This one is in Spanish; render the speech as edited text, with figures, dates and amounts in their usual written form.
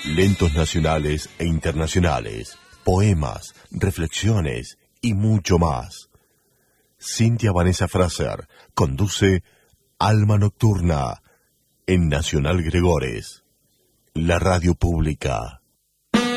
Lentos nacionales e internacionales, poemas, reflexiones y mucho más. Cintia Vanessa Fraser conduce Alma Nocturna en Nacional Gregores, la radio pública.